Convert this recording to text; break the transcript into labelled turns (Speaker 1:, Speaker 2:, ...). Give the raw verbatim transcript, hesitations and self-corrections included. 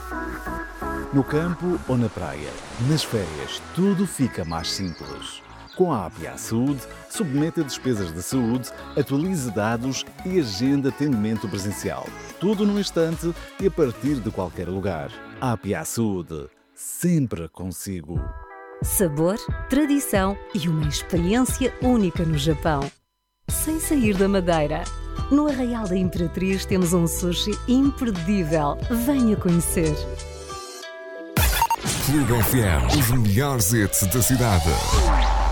Speaker 1: No campo ou na praia, nas férias, tudo fica mais simples. Com a A P A Saúde, submeta despesas de saúde, atualize dados e agenda atendimento presencial. Tudo num instante e a partir de qualquer lugar. A P A Saúde, sempre consigo.
Speaker 2: Sabor, tradição e uma experiência única no Japão. Sem sair da Madeira. No Arraial da Imperatriz temos um sushi imperdível. Venha conhecer.
Speaker 3: Clube F M, os melhores hits da cidade.